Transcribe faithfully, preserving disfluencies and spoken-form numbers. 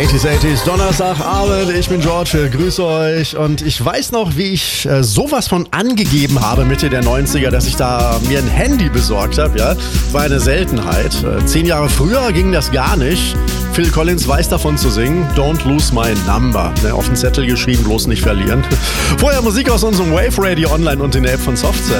achtziger, achtziger, Donnerstagabend, ich bin George, grüße euch und ich weiß noch, wie ich äh, sowas von angegeben habe Mitte der neunziger, dass ich da mir ein Handy besorgt habe, ja, war eine Seltenheit. Äh, zehn Jahre früher ging das gar nicht. Phil Collins weiß davon zu singen, Don't Lose My Number, ne, auf den Zettel geschrieben, bloß nicht verlieren. Vorher Musik aus unserem Wave Radio Online und in der App von Softcell.